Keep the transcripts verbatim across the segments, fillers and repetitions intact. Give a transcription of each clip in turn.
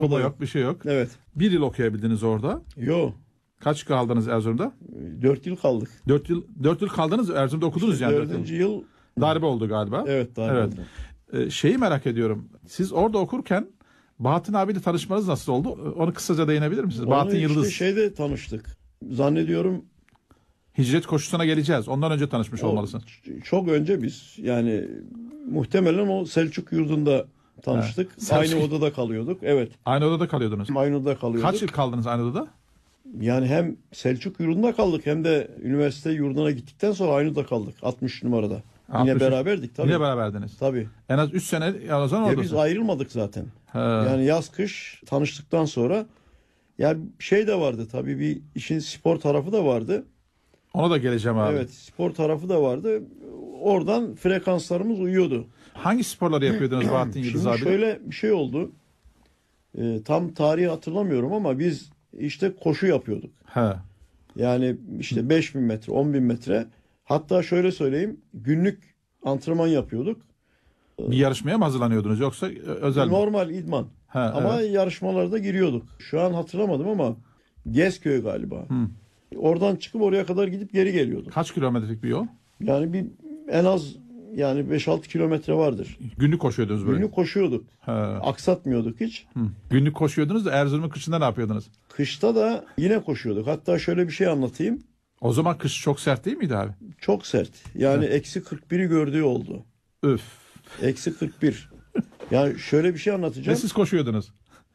O da yok, bir şey yok. Evet. Bir yıl okuyabildiniz orada. Yo. Kaç kaldınız Erzurum'da? Dört yıl kaldık. Dört yıl dört yıl kaldınız, Erzurum'da okudunuz İşte yani. Dördüncü yıl. Darbe oldu galiba. Evet, darbe evet. oldu. Ee, şeyi merak ediyorum. Siz orada okurken Bahattin abiyle tanışmanız nasıl oldu? Onu kısaca değinebilir misiniz? Onu Bahattin işte Yıldız. şeyde tanıştık. Zannediyorum Hicret koşusuna geleceğiz. Ondan önce tanışmış o, olmalısın. çok önce biz yani muhtemelen o Selçuk yurdunda tanıştık. Ha, aynı Selçuk. odada kalıyorduk. Evet. Aynı odada kalıyordunuz. Aynı odada kalıyorduk. Kaç yıl kaldınız aynı odada? Yani hem Selçuk yurdunda kaldık hem de üniversite yurduna gittikten sonra aynı odada kaldık. altmış numarada. Yine altmış beraberdik tabii. Yine beraberdiniz. Tabii. En az üç sene ya o zaman Ya oradasın. biz ayrılmadık zaten. He. Yani yaz kış tanıştıktan sonra ya şey de vardı tabii, bir işin spor tarafı da vardı. Ona da geleceğim abi. Evet, spor tarafı da vardı. Oradan frekanslarımız uyuyordu. Hangi sporları yapıyordunuz Bahattin Yıldız Şimdi abi? şöyle bir şey oldu. Ee, tam tarihi hatırlamıyorum ama biz işte koşu yapıyorduk. He. Yani işte beş bin metre, on bin metre. Hatta şöyle söyleyeyim, günlük antrenman yapıyorduk. Bir yarışmaya mı hazırlanıyordunuz yoksa özel mi? Normal idman. He, Ama evet. yarışmalarda giriyorduk. Şu an hatırlamadım ama Gezköy galiba. Hı. Oradan çıkıp oraya kadar gidip geri geliyorduk. Kaç kilometrelik bir yol? Yani bir en az yani beş altı kilometre vardır. Günlük koşuyordunuz böyle. Günlük koşuyorduk. He. Aksatmıyorduk hiç. Hı. Günlük koşuyordunuz da Erzurum'un kışında ne yapıyordunuz? Kışta da yine koşuyorduk. Hatta şöyle bir şey anlatayım. O zaman kış çok sert değil miydi abi? Çok sert. Yani eksi kırk biri gördüğü oldu. Öf. Eksi kırk bir. Yani şöyle bir şey Ve anlatacağım. siz koşuyordunuz.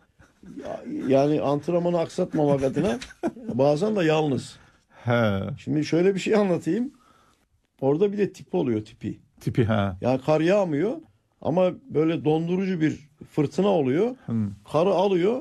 Yani antrenmanı aksatmamak adına bazen de yalnız. He. Şimdi şöyle bir şey anlatayım. Orada bir de tip oluyor, tipi. Tipi ha. Yani kar yağmıyor ama böyle dondurucu bir fırtına oluyor. Hı. Karı alıyor.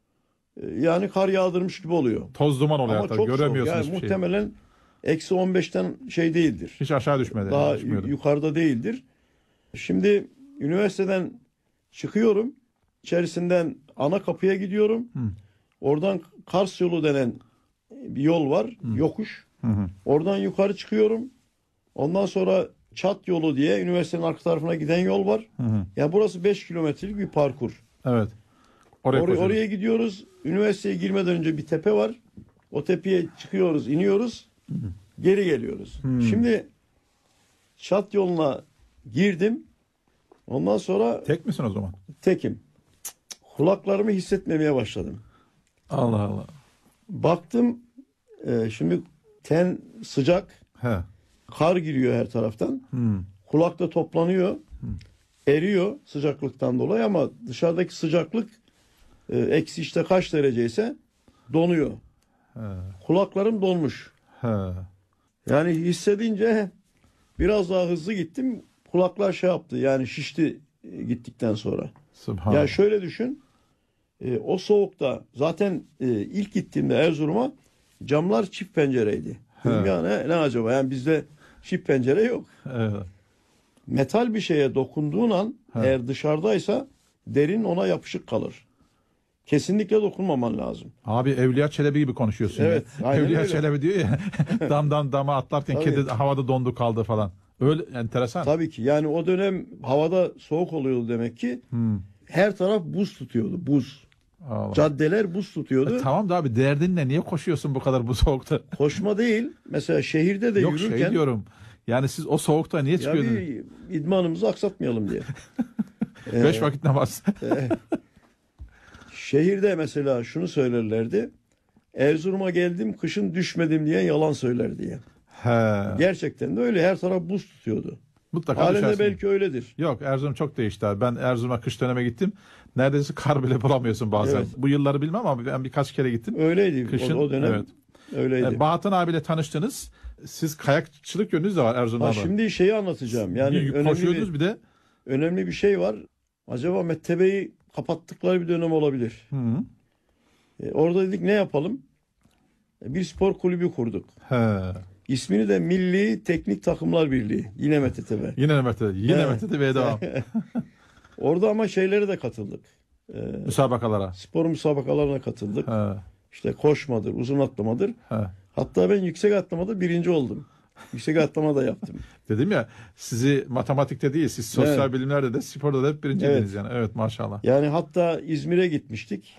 Yani kar yağdırmış gibi oluyor. Toz duman oluyor Ama hatta. çok soğuk. Göremiyorsunuz Yani hiçbir şeyi. muhtemelen eksi on beşten şey değildir. Hiç aşağı düşmedi. Daha düşmüyordu. yukarıda değildir. Şimdi üniversiteden çıkıyorum. İçerisinden ana kapıya gidiyorum. Hı. Oradan Kars yolu denen bir yol var. Hı. Yokuş. Hı hı. Oradan yukarı çıkıyorum. Ondan sonra Çat yolu diye üniversitenin arka tarafına giden yol var. Hı hı. Yani burası beş kilometrelik bir parkur. Evet. Oraya, Oraya, koşuyordunuz. oraya gidiyoruz. Üniversiteye girmeden önce bir tepe var. O tepeye çıkıyoruz, iniyoruz. Hı hı. Geri geliyoruz. Hmm. Şimdi Çat yoluna girdim. Ondan sonra Tek misin o zaman? tekim. Kulaklarımı hissetmemeye başladım. Allah Allah. Baktım e, şimdi ten sıcak. He. Kar giriyor her taraftan. Hmm. Kulakta toplanıyor. Eriyor sıcaklıktan dolayı ama dışarıdaki sıcaklık e, eksi işte kaç dereceyse donuyor. He. Kulaklarım donmuş. He. Yani hissedince biraz daha hızlı gittim. Kulaklar şey yaptı, yani şişti e, gittikten sonra. Subhanallah. Yani şöyle düşün. E, o soğukta zaten e, ilk gittiğimde Erzurum'a camlar çift pencereydi. Dedim ya ne, ne acaba? Yani bizde çift pencere yok. Evet. Metal bir şeye dokunduğun an He. eğer dışarıdaysa derin ona yapışık kalır. Kesinlikle dokunmaman lazım. Abi Evliya Çelebi gibi konuşuyorsun. Evet, ya. aynen Evliya öyle. Çelebi diyor ya dam dam dama atlarken Tabii. kedi havada dondu kaldı falan. Öyle enteresan. Tabii ki yani o dönem havada soğuk oluyordu demek ki. Hmm. Her taraf buz tutuyordu, buz. Allah. Caddeler buz tutuyordu. E, tamam da abi derdin ne? Niye koşuyorsun bu kadar bu soğukta? Koşma değil. Mesela şehirde de Yok yürürken şey diyorum. Yani siz o soğukta niye ya çıkıyordunuz? bir idmanımızı aksatmayalım diye. Beş Ee, vakit namaz. e, şehirde mesela şunu söylerlerdi. Erzurum'a geldim kışın düşmedim diye yalan söyler diye. He. Gerçekten de öyle. Her taraf buz tutuyordu. Mutlaka Halen de düşersin. belki öyledir. Yok Erzurum çok değişti abi. Ben Erzurum'a kış döneme gittim. Neredeyse kar bile bulamıyorsun bazen. Evet. Bu yılları bilmem ama ben birkaç kere gittim. Öyleydi. Kışın, o, o dönem evet. öyleydi. E, Bahattin abiyle tanıştınız. Siz kayakçılık yönünüz de var Erzurum'da. Ha, var. şimdi şeyi anlatacağım. Yani Bir önemli koşuyordunuz bir, bir de. önemli bir şey var. Acaba Mettebe'yi kapattıkları bir dönem olabilir. Hı -hı. E, orada dedik ne yapalım? E, bir spor kulübü kurduk. He. İsmini de Milli Teknik Takımlar Birliği. Yine M T T B. Yine M T T B. Yine Evet. M T T B'ye devam. Orada ama şeylere de katıldık. E, Müsabakalara. spor müsabakalarına katıldık. He. İşte koşmadır, uzun atlamadır. He. Hatta ben yüksek atlamada birinci oldum. Yüksek atlama da yaptım. Dedim ya, sizi matematikte değil, siz sosyal Evet. bilimlerde de sporda da hep birinciydiniz Evet. yani. Evet, maşallah. Yani hatta İzmir'e gitmiştik.